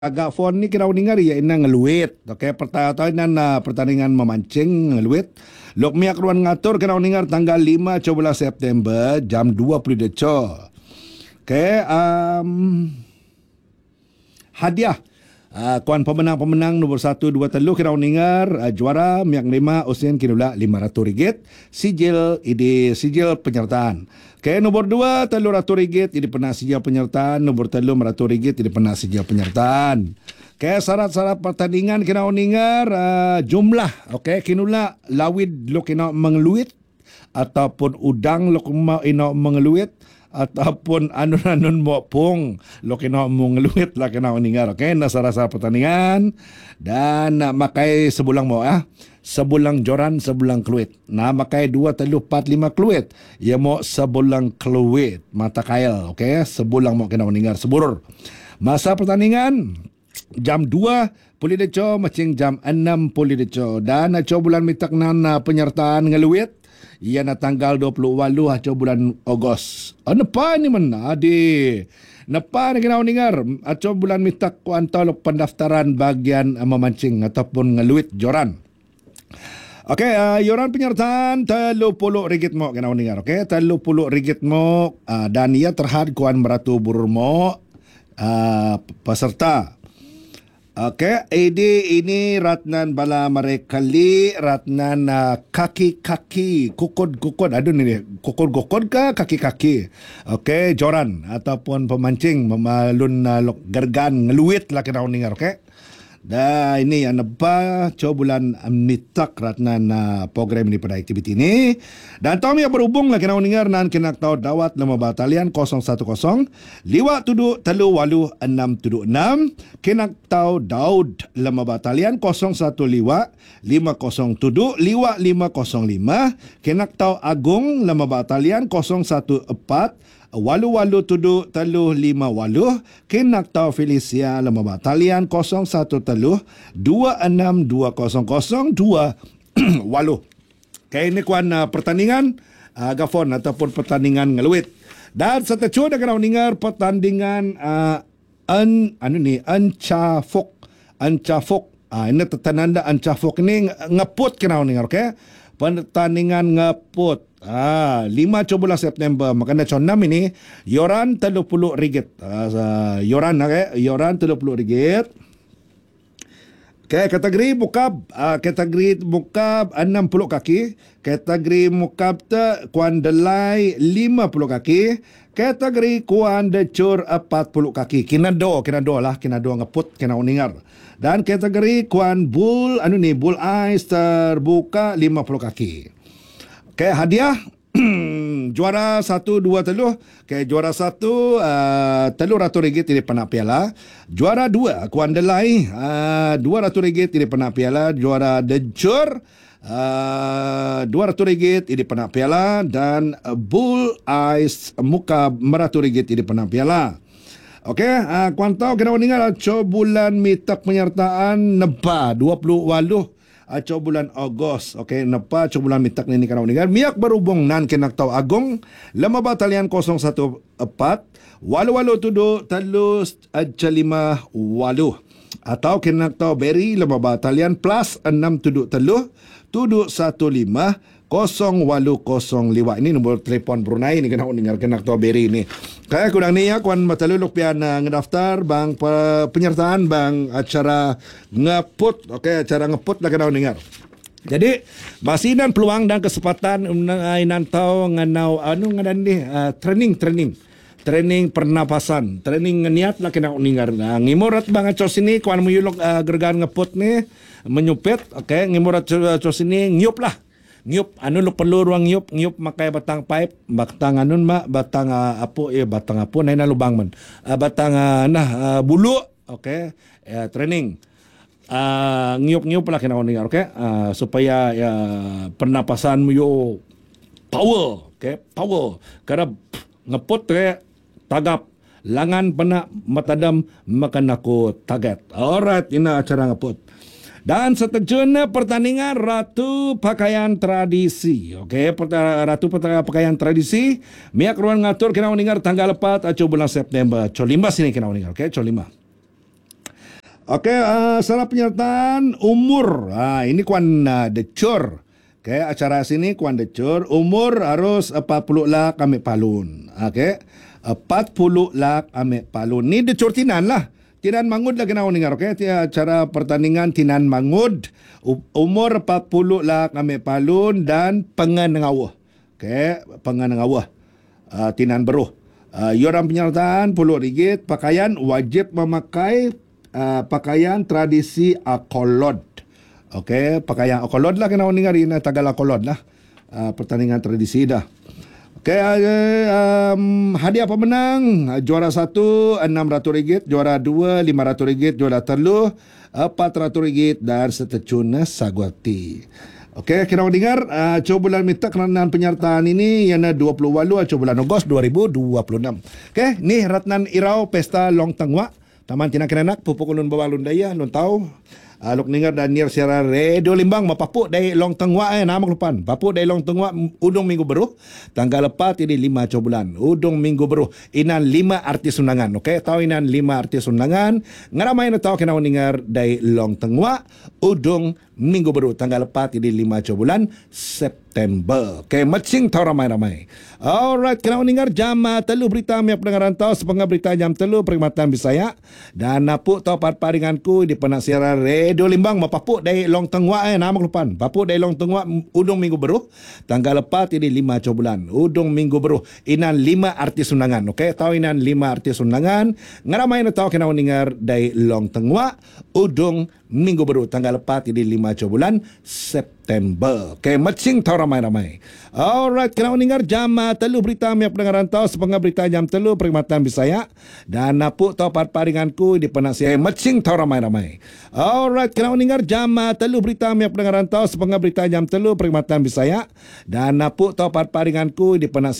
Agak phone ni kira uningar ya ina ngeluit. Okey, pertandingan pertandingan memancing ngeluit. Lok miak ruan ngatur kira uningar tanggal 5 12 September jam 20 deco. Okey, hadiah. Kuan pemenang-pemenang nombor 1, 2, 3 kira uningar juara miak 5 usian kinula RM500 sijil penyertaan. Okay, nombor 2 RM300 ini pernah sijil penyertaan, nombor 3 RM100 ini pernah sijil penyertaan. Okay, syarat-syarat pertandingan kira uningar jumlah. Okay, kinula lawid lo kena mengeluit ataupun udang lo kena mengeluit ataupun anun-anun mopong lo kena mengeluit lah kena uningar. Okay, syarat-syarat pertandingan dan makai sebulang mo sebulang joran sebulang keluit. Makai 2, 3, 4, 5 keluit. Ia mau sebulang keluit mata kail. Okay, sebulang mau kena uningar seburur. Masa pertandingan jam 2 pulih deco macing jam 6 pulih deco dan bulan mitaknan penyertaan ngeluit ia na tanggal 28 bulan Ogos. Napa ni mana adi? Napa ni kena uningar? Bulan mitak ku antau pendaftaran bagian memancing ataupun ngeluit joran. Okey, yuran penyertaan RM30 mo kena uningar. Okey, RM30 mo dan ia terhad kuan meratu burur mo peserta. Okey, ini ratnan bala merekali, ratnan kaki-kaki, kukod-kukod. Aduh ni kukod-kukod ke kaki-kaki. Okey, joran ataupun pemancing memalun gergan ngeluit lah kena uningar. Okey. Dan ini yang apa bulan mitak ratnan program ini pada aktiviti ini. Dan Tommy yang berhubung lah kena uningar nan kena tahu dawat nama batalian 010 liwat tuduk telu walu 676 kena tahu Daud lama batalian 01 liwat 50 tuduk liwat 505 kena tahu Agung lama batalian 014 walu-walu tuduk teluh 5 waluh kenak tau Felicia lama batalian 01 teluh 262002 waluh. Kaya ini kuan pertandingan gafon ataupun pertandingan ngeluit. Dan setecu dah kena uningar pertandingan Ancafok. Ini tetananda Ancafok ini ngeput kena uningar. Okay? Pertandingan ngeput 5 September makanya conam ini yoran RM30 yoran RM30 kategori mukab 60 kaki kategori mukab kuan delai 50 kaki kategori kuan decur 40 kaki kinado ngeput kena uningar dan kategori kuan bull eyes terbuka 50 kaki. Okay, hadiah juara 1, 2, 3. Okay, juara 1 RM300 ini pernah piala. Juara 2 kuan delai RM200 ini pernah piala. Juara decur RM200 ini pernah piala dan bull eyes muka RM100 ini pernah piala. Okey, kuan tahu kena uningar bulan mitak penyertaan neba 20 waluh bulan Ogos. Okey, napa bulan mitak ni kena uningar miak berhubung nan kena tahu Agung lama batalian 014 walu-walu tuduk telus 5 waluh atau kena tahu Berry lama batalian plus 6 tuduk teluh tuduk 15 0805. Ini nombor telefon Brunei ni kena uningar kena tahu Berry ni. Kaya kurang ni ya kuan matalulok pian ngedaftar bang penyertaan bang acara ngeput. Okey, acara ngeput lah kena uningar. Jadi masinan peluang dan kesempatan nantau nganau ngadan ni training pernapasan, training niat lah kena uningar. Ngimurat bang acos sini kuan muyulok gergan ngeput ni menyupit. Okey, ngimurat acos sini ngiup lah. Ngiup lo perlu ruang ngiup makai batang pipe batang batang batang naina lubang man batang bulu. Okey, training ngiup lah kena uningar. Okey, supaya pernapasan mu yo power. Okey, power kerana ngeput tagap langan pena matadam makan aku target. Alright, ini acara ngeput. Dan seterjun pertandingan Ratu Pakaian Tradisi. Okey, Ratu Pakaian Tradisi. Miak ruang ngatur kena uningar tanggal 4 bulan September. Colimba sini kena uningar. Okey, Colimba. Okey, salah penyertaan umur. Ini kuan decur. Okey, acara sini kuan decur. Umur harus 40 lak ambil palun. Okey. 40 lak ambil palun. Ni decur tinan lah. Tinan mangud lah kena dengar. Okey, acara pertandingan tinan mangud. Umur 40 lak ambil palun dan penganengawah. Okey, penganengawah. Tinan beruh. Yuran penyertaan RM10. Pakaian wajib memakai pakaian tradisi Akolod. Okey, pakaian Akolod lah kena dengar ini tagal Akolod lah. Pertandingan tradisi dah. Okey, hadiah pemenang juara 1 RM600, juara 2 RM500, juara 3 RM400 dan setecun saguati. Okey, kena dengar cobulan minta keranaan penyertaan ini yang 28 cobulan Ogos 2026. Okey, ni Ratnan Irau Pesta Long Tengwa. Taman Tina Kerenak, pupuk ulun bawalun daya, lun tahu. Luk ningar dan nir siara redo limbang mapapuk dari long tengwa nama kelupan. Papuk dari long tengwa udung minggu beruh. Tanggal lepas ini 5 bulan. Udung minggu beruh. Inan 5 artis undangan. Okey, tahu inan 5 artis undangan. Ngaramai na tahu kena ningar dari long tengwa. Udung minggu beruh. Tanggal lepas ini 5 bulan September. Okey, macing tahu ramai-ramai. Alright, kena ningar jam telu berita miap pendengaran tahu sepengah berita jam telu perkhidmatan Bisaya. Dan napuk tahu paringanku di penasiara Radio Limbang mapapuk dari long tengwa nama kelupan. Papuk dari long tengwa udung minggu beruh. Tanggal lepas ini 5 bulan. Udung minggu beruh. Inan 5 artis undangan. Okey, tahu inan 5 artis undangan. Ngaramai na tahu kena ningar dari long tengwa udung minggu beruh. Tanggal lepas ini 5 bulan September. Okey, macing tahu ramai-ramai. Alright, kena dengar jam telu berita miap pendengaran tahu sepengah berita jam telu perkhidmatan Bisaya. Dan napuk tahu paringanku di penasihat macing tahu ramai-ramai. Alright, kena dengar jam telu berita miap pendengaran tahu sepengah berita jam telu perkhidmatan Bisaya. Dan napuk tahu paringanku di penasihat